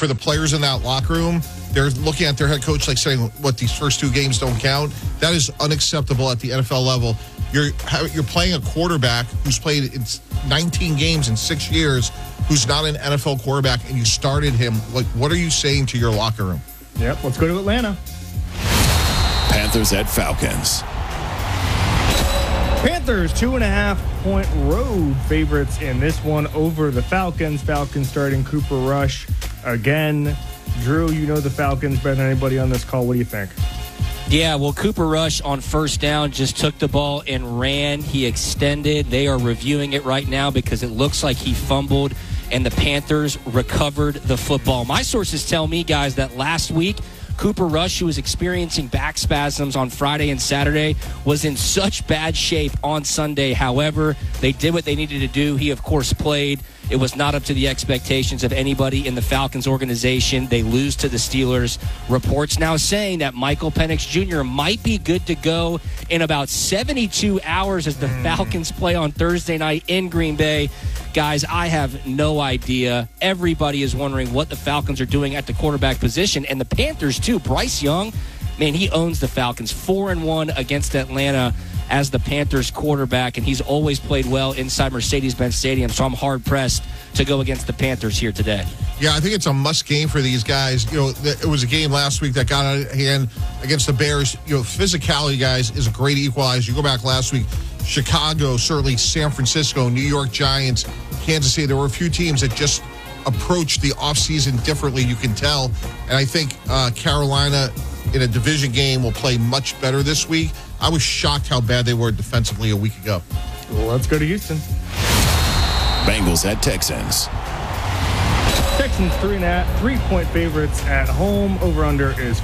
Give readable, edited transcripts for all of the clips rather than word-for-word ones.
for the players in that locker room, they're looking at their head coach like saying, what, these first 2 games don't count? That is unacceptable at the NFL level. You're playing a quarterback who's played 19 games in 6 years, who's not an NFL quarterback, and you started him. Like, what are you saying to your locker room? Yep, let's go to Atlanta. Panthers at Falcons. Panthers 2.5-point road favorites in this one over the Falcons. Falcons starting Cooper Rush again. Drew, you know the Falcons better than anybody on this call. What do you think? Yeah, well, Cooper Rush on first down just took the ball and ran. He extended. They are reviewing it right now because it looks like he fumbled, and the Panthers recovered the football. My sources tell me, guys, that last week, Cooper Rush, who was experiencing back spasms on Friday and Saturday, was in such bad shape on Sunday. However, they did what they needed to do. He, of course, played. It was not up to the expectations of anybody in the Falcons organization. They lose to the Steelers. Reports now saying that Michael Penix Jr. might be good to go in about 72 hours as the Falcons play on Thursday night in Green Bay. Guys, I have no idea. Everybody is wondering what the Falcons are doing at the quarterback position. And the Panthers, too. Bryce Young, man, he owns the Falcons. 4-1 against Atlanta as the Panthers quarterback, and he's always played well inside Mercedes-Benz Stadium, so I'm hard-pressed to go against the Panthers here today. Yeah, I think it's a must game for these guys. You know, it was a game last week that got out of hand against the Bears. You know, physicality, guys, is a great equalizer. You go back last week, Chicago, certainly San Francisco, New York Giants, Kansas City. There were a few teams that just approached the offseason differently, you can tell. And I think Carolina in a division game will play much better this week. I was shocked how bad they were defensively a week ago. Well, let's go to Houston. Bengals at Texans. Texans 3.5 favorites at home. Over-under is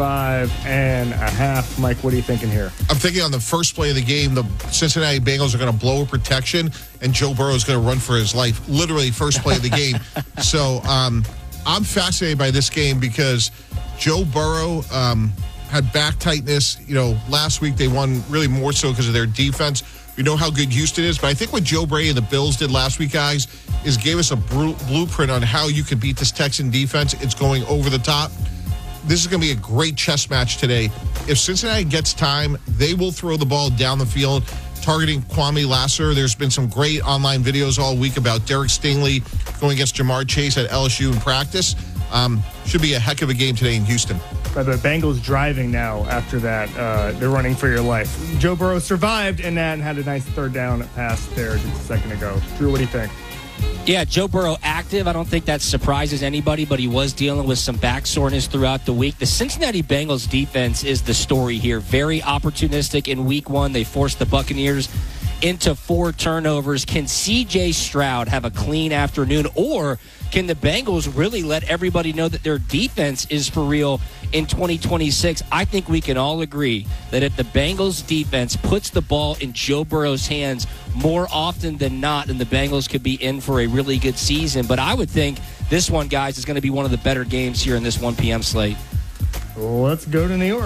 45.5. Mike, what are you thinking here? I'm thinking on the first play of the game, the Cincinnati Bengals are going to blow a protection, and Joe Burrow is going to run for his life. Literally, first play of the game. So I'm fascinated by this game because Joe Burrow had back tightness. You know, last week they won really more so because of their defense. We know how good Houston is, but I think what Joe Brady and the Bills did last week, guys, is gave us a blueprint on how you can beat this Texan defense. It's going over the top. This is going to be a great chess match today. If Cincinnati gets time, they will throw the ball down the field, targeting Kwame Lasser. There's been some great online videos all week about Derek Stingley going against Jamar Chase at LSU in practice. Should be a heck of a game today in Houston. By the Bengals driving now after that. They're running for your life. Joe Burrow survived in that and had a nice third down pass there just a second ago. Drew, what do you think? Yeah, Joe Burrow active. I don't think that surprises anybody, but he was dealing with some back soreness throughout the week. The Cincinnati Bengals defense is the story here. Very opportunistic in week one. They forced the Buccaneers into 4 turnovers. Can C.J. Stroud have a clean afternoon, or can the Bengals really let everybody know that their defense is for real in 2026? I think we can all agree that if the Bengals defense puts the ball in Joe Burrow's hands more often than not, then the Bengals could be in for a really good season. But I would think this one, guys, is going to be one of the better games here in this 1 p.m. slate. Let's go to New York.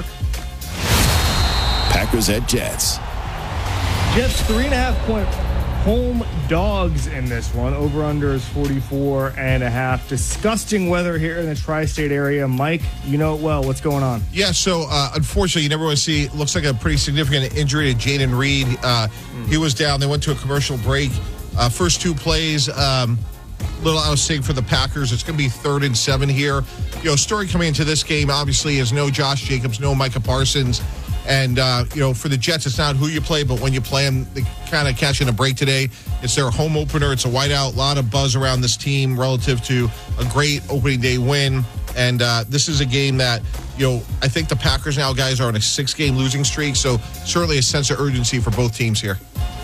Packers at Jets. Jets 3.5-point home dogs in this one. Over-under is 44.5. Disgusting weather here in the tri-state area. Mike, you know it well. What's going on? Yeah, so unfortunately, you never want to see, looks like a pretty significant injury to Jaden Reed. He was down. They went to a commercial break. First 2 plays, little out of sync for the Packers. It's going to be 3rd and 7 here. You know, story coming into this game, obviously, is no Josh Jacobs, no Micah Parsons. And, you know, for the Jets, it's not who you play, but when you play them, they kind of catching a break today. It's their home opener. It's a whiteout. A lot of buzz around this team relative to a great opening day win. And this is a game that, you know, I think the Packers now, guys, are on a 6-game losing streak. So certainly a sense of urgency for both teams here.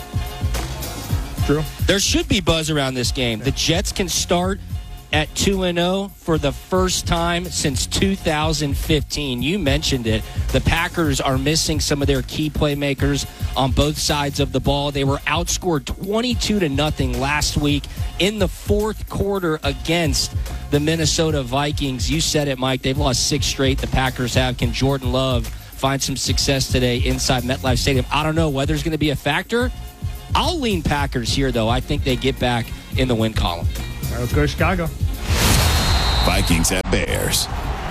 True. There should be buzz around this game. The Jets can start at 2-0 for the first time since 2015. You mentioned it. The Packers are missing some of their key playmakers on both sides of the ball. They were outscored 22-0 last week in the 4th quarter against the Minnesota Vikings. You said it, Mike. They've lost 6 straight. The Packers have. Can Jordan Love find some success today inside MetLife Stadium? I don't know. Weather's going to be a factor. I'll lean Packers here, though. I think they get back in the win column. All right, let's go to Chicago. Vikings at Bears.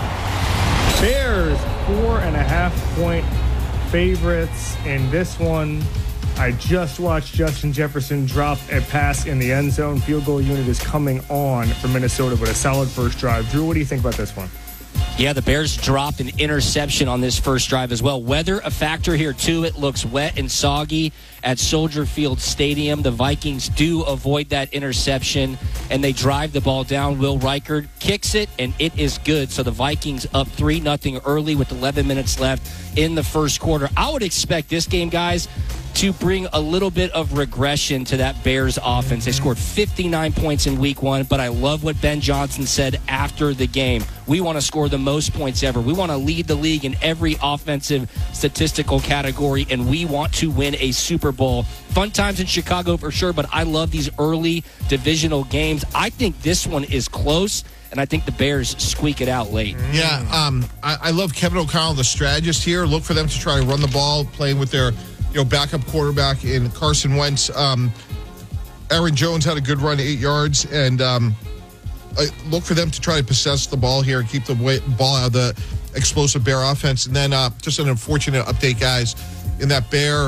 Bears 4.5-point favorites in this one. I just watched Justin Jefferson drop a pass in the end zone. Field goal unit is coming on for Minnesota with a solid first drive. Drew, what do you think about this one? Yeah, the Bears dropped an interception on this first drive as well. Weather a factor here, too. It looks wet and soggy at Soldier Field Stadium. The Vikings do avoid that interception, and they drive the ball down. Will Reichard kicks it, and it is good. So the Vikings up 3-0 early with 11 minutes left in the first quarter. I would expect this game, guys, to bring a little bit of regression to that Bears offense. They scored 59 points in week one, but I love what Ben Johnson said after the game. We want to score the most points ever. We want to lead the league in every offensive statistical category, and we want to win a Super Bowl. Fun times in Chicago for sure, but I love these early divisional games. I think this one is close, and I think the Bears squeak it out late. Yeah, I love Kevin O'Connell, the strategist here. Look for them to try to run the ball, playing with their backup quarterback in Carson Wentz. Aaron Jones had a good run, 8 yards, and look for them to try to possess the ball here and keep the ball out of the explosive Bear offense. And then just an unfortunate update, guys. In that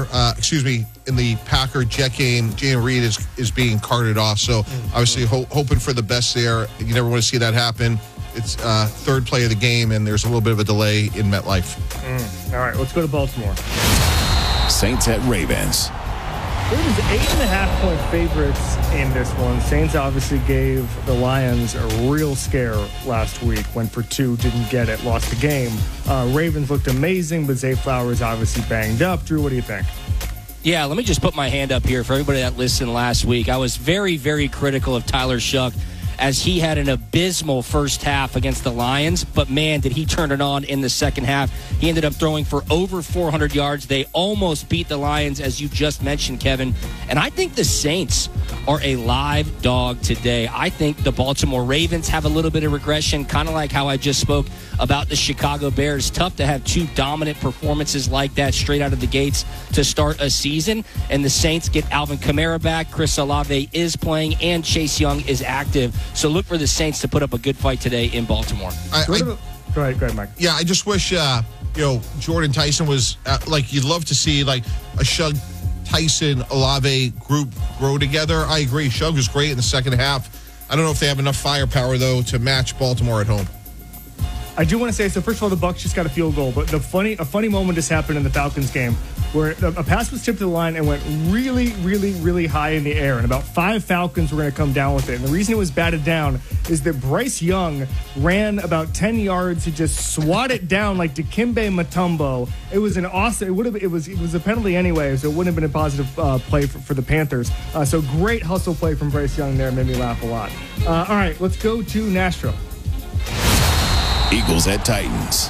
in the Packer-Jet game, Jalen Reed is being carted off. So obviously hoping for the best there. You never want to see that happen. It's third play of the game, and there's a little bit of a delay in MetLife. All right, let's go to Baltimore. Saints at Ravens. Ravens 8.5-point favorites in this one. Saints obviously gave the Lions a real scare last week. Went for 2, didn't get it, lost the game. Ravens looked amazing, but Zay Flowers obviously banged up. Drew, what do you think? Yeah, let me just put my hand up here for everybody that listened last week. I was very, very critical of Tyler Shuck as he had an abysmal first half against the Lions, but man, did he turn it on in the second half. He ended up throwing for over 400 yards. They almost beat the Lions, as you just mentioned, Kevin. And I think the Saints are a live dog today. I think the Baltimore Ravens have a little bit of regression, kind of like how I just spoke about the Chicago Bears. Tough to have two dominant performances like that straight out of the gates to start a season. And the Saints get Alvin Kamara back. Chris Olave is playing, and Chase Young is active. So look for the Saints to put up a good fight today in Baltimore. Go ahead, Mike. Yeah, I just wish, Jordan Tyson was, you'd love to see, a Shug Tyson Olave group grow together. I agree. Shug was great in the second half. I don't know if they have enough firepower, though, to match Baltimore at home. I do want to say, so first of all, the Bucs just got a field goal, but a funny moment just happened in the Falcons game where a pass was tipped to the line and went really, really, really high in the air, and about 5 Falcons were going to come down with it. And the reason it was batted down is that Bryce Young ran about 10 yards to just swat it down like Dikembe Mutombo. It was an awesome. It was a penalty anyway, so it wouldn't have been a positive play for the Panthers. So great hustle play from Bryce Young there, made me laugh a lot. All right, let's go to Nashville. Eagles at Titans.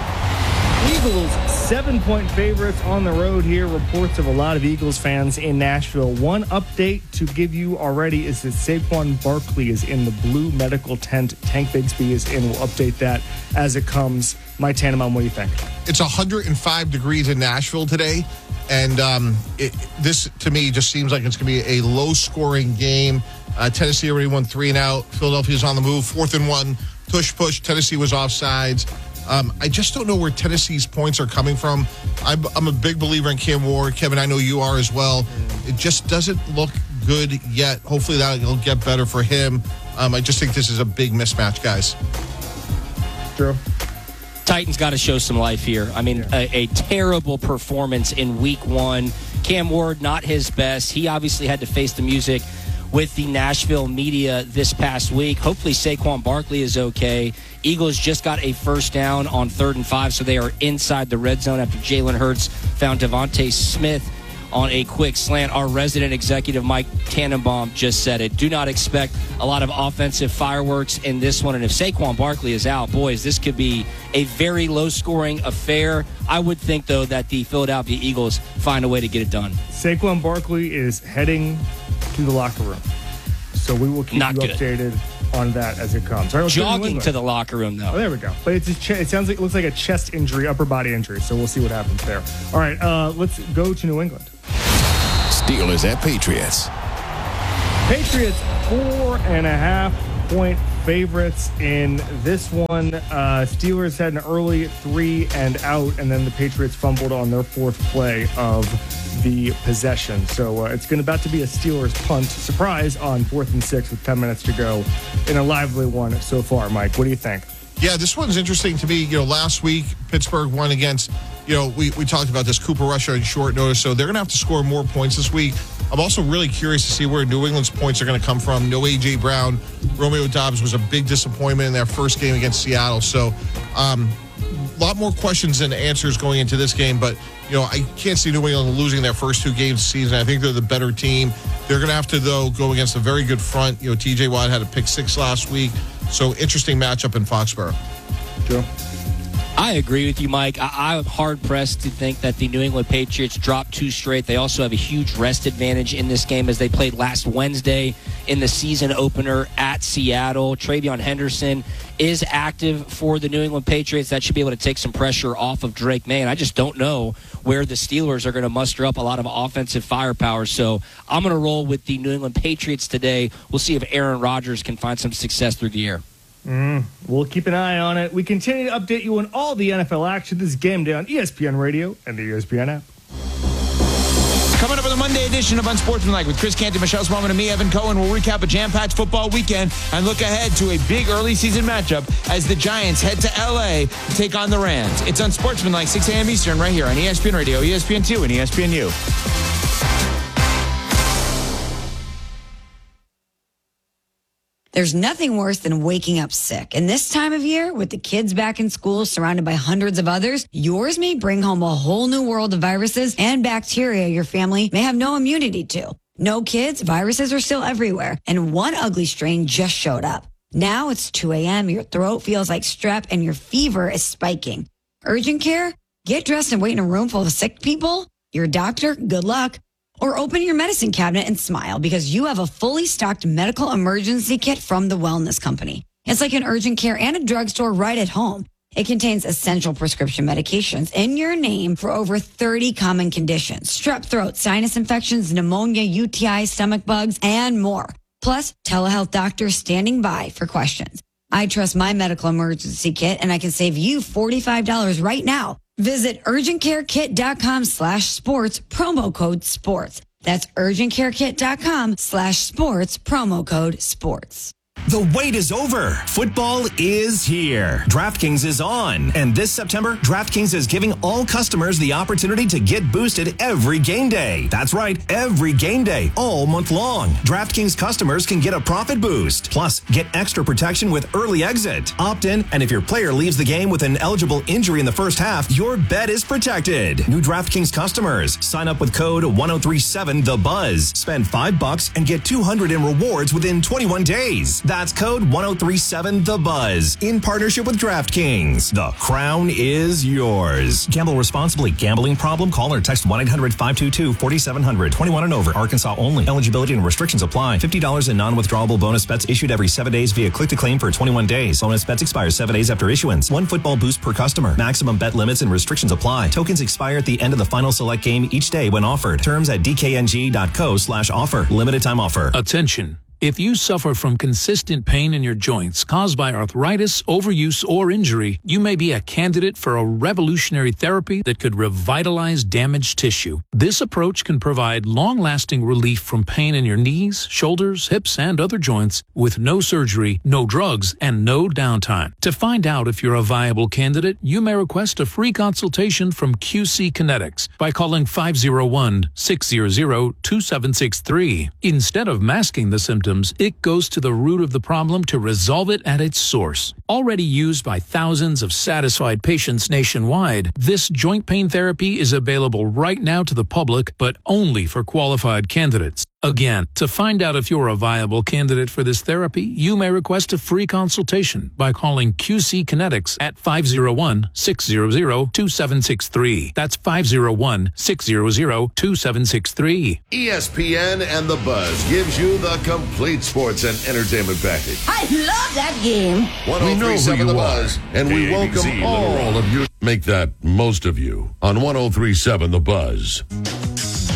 Eagles 7-point favorites on the road here. Reports of a lot of Eagles fans in Nashville. One update to give you already is that Saquon Barkley is in the blue medical tent. Tank Bigsby is in. We'll update that as it comes. Mike Tannenbaum, what do you think? It's 105 degrees in Nashville today, and this, to me, just seems like it's going to be a low-scoring game. Tennessee already won 3-and-out. Philadelphia's on the move, 4th and 1. Push. Tennessee was offsides. I just don't know where Tennessee's points are coming from. I'm a big believer in Cam Ward. Kevin, I know you are as well. It just doesn't look good yet. Hopefully that'll get better for him. I just think this is a big mismatch, guys. Drew? Titans got to show some life here. I mean, a terrible performance in week one. Cam Ward, not his best. He obviously had to face the music with the Nashville media this past week. Hopefully Saquon Barkley is okay. Eagles just got a first down on 3rd and 5, so they are inside the red zone after Jalen Hurts found Devontae Smith on a quick slant. Our resident executive, Mike Tannenbaum, just said it. Do not expect a lot of offensive fireworks in this one. And if Saquon Barkley is out, boys, this could be a very low-scoring affair. I would think, though, that the Philadelphia Eagles find a way to get it done. Saquon Barkley is heading to the locker room. So we will keep updated on that as it comes. Right, jogging to the locker room, though. Oh, there we go. But it sounds like it looks like a chest injury, upper body injury. So we'll see what happens there. All right, let's go to New England. Steelers at Patriots. Patriots 4.5-point favorites in this one. Steelers had an early 3 and out, and then the Patriots fumbled on their fourth play of the possession. So it's about to be a Steelers punt surprise on 4th and 6 with 10 minutes to go in a lively one so far. Mike, what do you think? Yeah, this one's interesting to me. Last week, Pittsburgh won against, we talked about this, Cooper Rush on short notice, so they're going to have to score more points this week. I'm also really curious to see where New England's points are going to come from. No A.J. Brown. Romeo Doubs was a big disappointment in their first game against Seattle. So a lot more questions than answers going into this game. But, I can't see New England losing their first 2 games this season. I think they're the better team. They're going to have to, though, go against a very good front. T.J. Watt had a pick 6 last week. So interesting matchup in Foxborough. Joe? I agree with you, Mike. I'm hard-pressed to think that the New England Patriots dropped 2 straight. They also have a huge rest advantage in this game as they played last Wednesday in the season opener at Seattle. TreVeyon Henderson is active for the New England Patriots. That should be able to take some pressure off of Drake May. And I just don't know where the Steelers are going to muster up a lot of offensive firepower. So I'm going to roll with the New England Patriots today. We'll see if Aaron Rodgers can find some success through the year. We'll keep an eye on it. We continue to update you on all the NFL action. This is Game Day on ESPN Radio and the ESPN app. Coming up on the Monday edition of Unsportsmanlike with Chris Canty, Michelle Smallman, and me, Evan Cohen. We'll recap a jam-packed football weekend and look ahead to a big early season matchup as the Giants head to L.A. to take on the Rams. It's Unsportsmanlike, 6 a.m. Eastern, right here on ESPN Radio, ESPN2, and ESPNU. There's nothing worse than waking up sick. And this time of year, with the kids back in school surrounded by hundreds of others, yours may bring home a whole new world of viruses and bacteria your family may have no immunity to. No kids, viruses are still everywhere. And one ugly strain just showed up. Now it's 2 a.m., your throat feels like strep, and your fever is spiking. Urgent care? Get dressed and wait in a room full of sick people? Your doctor? Good luck. Or open your medicine cabinet and smile because you have a fully stocked medical emergency kit from the Wellness Company. It's like an urgent care and a drugstore right at home. It contains essential prescription medications in your name for over 30 common conditions: strep throat, sinus infections, pneumonia, UTI, stomach bugs, and more. Plus, telehealth doctors standing by for questions. I trust my medical emergency kit, and I can save you $45 right now. Visit urgentcarekit.com/sports, promo code sports. That's urgentcarekit.com/sports, promo code sports. The wait is over. Football is here. DraftKings is on. And this September, DraftKings is giving all customers the opportunity to get boosted every game day. That's right, every game day, all month long. DraftKings customers can get a profit boost. Plus, get extra protection with early exit. Opt in, and if your player leaves the game with an eligible injury in the first half, your bet is protected. New DraftKings customers, sign up with code 1037TheBuzz. Spend $5 and get $200 in rewards within 21 days. That's code 1037TheBuzz in partnership with DraftKings. The crown is yours. Gamble responsibly. Gambling problem? Call or text 1-800-522-4700. 21 and over. Arkansas only. Eligibility and restrictions apply. $50 in non-withdrawable bonus bets issued every 7 days via click-to-claim for 21 days. Bonus bets expire 7 days after issuance. 1 football boost per customer. Maximum bet limits and restrictions apply. Tokens expire at the end of the final select game each day when offered. Terms at dkng.co/offer. Limited time offer. Attention. If you suffer from consistent pain in your joints caused by arthritis, overuse, or injury, you may be a candidate for a revolutionary therapy that could revitalize damaged tissue. This approach can provide long-lasting relief from pain in your knees, shoulders, hips, and other joints with no surgery, no drugs, and no downtime. To find out if you're a viable candidate, you may request a free consultation from QC Kinetics by calling 501-600-2763. Instead of masking the symptoms, it goes to the root of the problem to resolve it at its source. Already used by thousands of satisfied patients nationwide, this joint pain therapy is available right now to the public, but only for qualified candidates. Again, to find out if you're a viable candidate for this therapy, you may request a free consultation by calling QC Kinetics at 501-600-2763. That's 501-600-2763. ESPN and The Buzz gives you the complete sports and entertainment package. I love that game. 1037 The Buzz, and we welcome all of you. Make that most of you on 1037 The Buzz.